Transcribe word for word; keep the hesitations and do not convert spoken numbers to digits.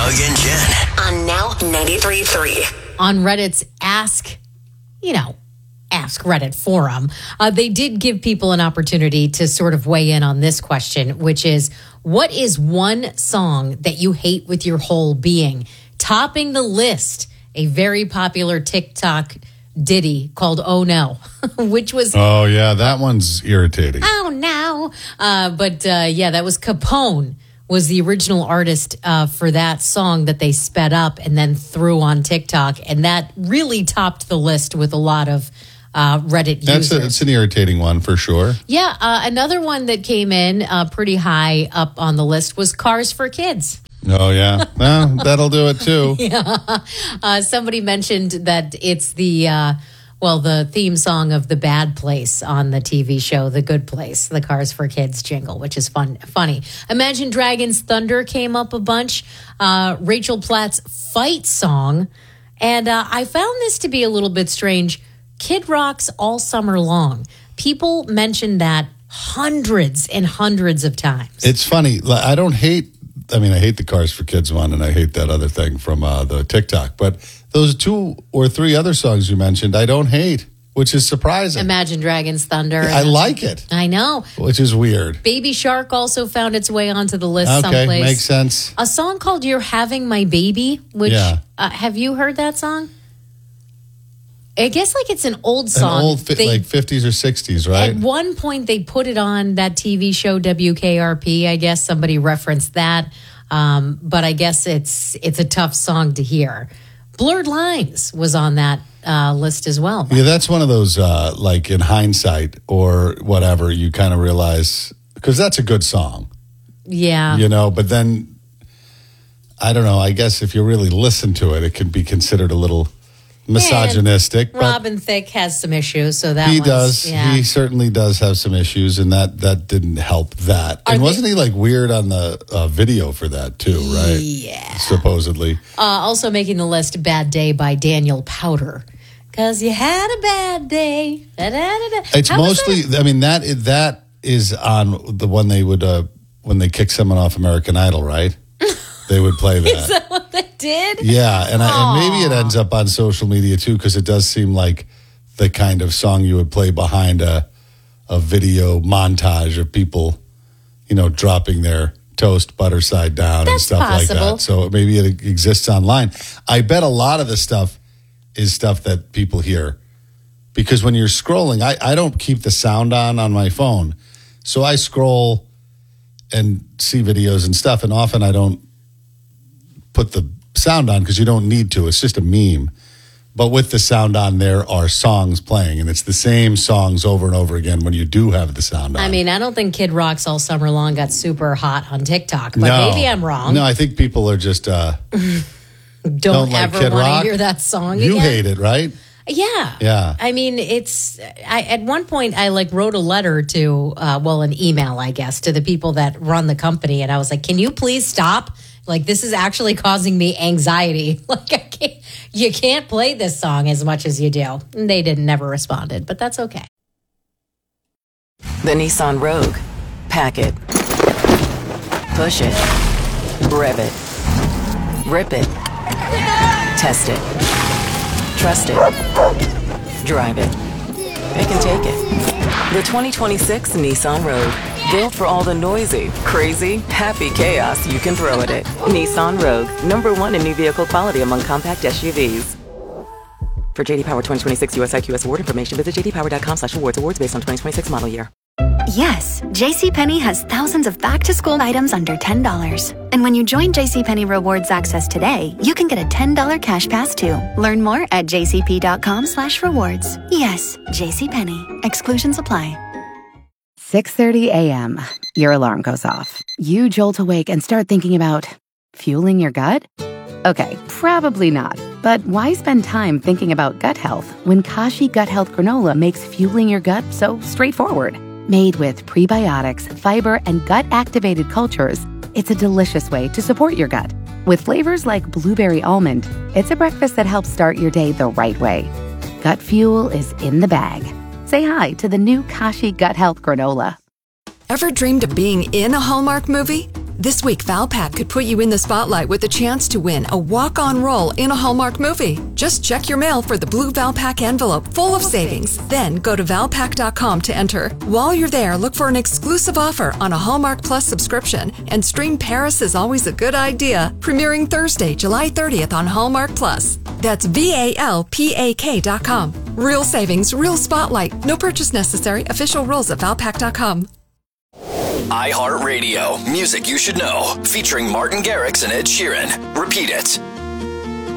Doug and Jen. On Now ninety-three point three. On Reddit's Ask, you know, Ask Reddit forum, uh, they did give people an opportunity to sort of weigh in on this question, which is, what is one song that you hate with your whole being? Topping the list, a very popular TikTok ditty called Oh No, which was... Oh, yeah, that one's irritating. Oh, no. Uh, but, uh, yeah, that was Capone, was the original artist uh, for that song that they sped up and then threw on TikTok. And that really topped the list with a lot of uh, Reddit That's users. a, it's an irritating one for sure. Yeah, uh, another one that came in uh, pretty high up on the list was Cars for Kids. Oh, yeah. Well, that'll do it, too. Yeah. Uh, somebody mentioned that it's the, uh, well, the theme song of The Bad Place on the T V show The Good Place, the Cars for Kids jingle, which is fun, funny. Imagine Dragons Thunder came up a bunch. Uh, Rachel Platt's Fight song. And uh, I found this to be a little bit strange. Kid Rock's All Summer Long. People mentioned that hundreds and hundreds of times. It's funny. I don't hate, I mean, I hate the Cars for Kids one, and I hate that other thing from uh, the TikTok. But those two or three other songs you mentioned, I don't hate, which is surprising. Imagine Dragons Thunder. I like it. I know. Which is weird. Baby Shark also found its way onto the list Okay, someplace. makes sense. A song called You're Having My Baby, which, Yeah. uh, have you heard that song? I guess like it's an old song. An old, fi- They- like fifties or sixties, right? At one point, they put it on that T V show W K R P. I guess somebody referenced that, um, but I guess it's it's a tough song to hear. Blurred Lines was on that uh, list as well. Yeah, that's one of those, uh, like in hindsight or whatever, you kind of realize, because that's a good song, Yeah, you know, but then, I don't know, I guess if you really listen to it, it can be considered a little misogynistic. And Robin Thicke has some issues, so that He one's- does. Yeah. He certainly does have some issues, and that that didn't help that. Are and they- wasn't he like weird on the uh, video for that too? Right? Yeah. Supposedly. Uh, also making the list, Bad Day by Daniel Powder. Because you had a bad day. Da-da-da-da. It's How was mostly. that? I mean that that is on the one they would uh, when they kick someone off American Idol, right? They would play that. Is that what they did? Yeah, and, I, and maybe it ends up on social media too, because it does seem like the kind of song you would play behind a a video montage of people, you know, dropping their toast butter side down and That's stuff possible. like that. So maybe it exists online. I bet a lot of the stuff is stuff that people hear, because when you're scrolling, I, I don't keep the sound on on my phone, so I scroll and see videos and stuff, and often I don't put the sound on because you don't need to. It's just a meme. But with the sound on, there are songs playing, and it's the same songs over and over again when you do have the sound on. I mean, I don't think Kid Rock's All Summer Long got super hot on TikTok, but no, maybe I'm wrong. No, I think people are just uh, don't, don't like ever Kid want Rock. to hear that song You again. hate it, right? Yeah. Yeah. I mean, it's, I, at one point I like wrote a letter to, uh, well, an email, I guess, to the people that run the company. And I was like, can you please stop? Like, this is actually causing me anxiety. Like, I can't, you can't play this song as much as you do. And they didn't, never responded, but that's okay. The Nissan Rogue. Pack it. Push it. Rev it. Rip it. Test it. Trust it. Drive it. It can take it. The twenty twenty-six Nissan Rogue. Built for all the noisy, crazy, happy chaos you can throw at it. Nissan Rogue. Number one in new vehicle quality among compact S U Vs. For J D Power twenty twenty-six U S I Q S award information, visit j d power dot com slash awards. Awards based on twenty twenty-six model year. Yes, JCPenney has thousands of back-to-school items under ten dollars. And when you join JCPenney Rewards Access today, you can get a ten dollars cash pass too. Learn more at j c p dot com slash rewards. Yes, JCPenney. Exclusions apply. six thirty a.m. Your alarm goes off. You jolt awake and start thinking about fueling your gut? Okay, probably not. But why spend time thinking about gut health when Kashi Gut Health Granola makes fueling your gut so straightforward? Made with prebiotics, fiber, and gut-activated cultures, it's a delicious way to support your gut. With flavors like blueberry almond, it's a breakfast that helps start your day the right way. Gut fuel is in the bag. Say hi to the new Kashi Gut Health Granola. Ever dreamed of being in a Hallmark movie? This week, Valpak could put you in the spotlight with the chance to win a walk-on role in a Hallmark movie. Just check your mail for the blue Valpak envelope full of savings. Then go to valpak dot com to enter. While you're there, look for an exclusive offer on a Hallmark Plus subscription and stream Paris is Always a Good Idea, premiering Thursday, July thirtieth on Hallmark Plus. That's V A L P A K dot com. Real savings, real spotlight. No purchase necessary. Official rules at valpak dot com. iHeartRadio, music you should know, featuring Martin Garrix and Ed Sheeran. Repeat it.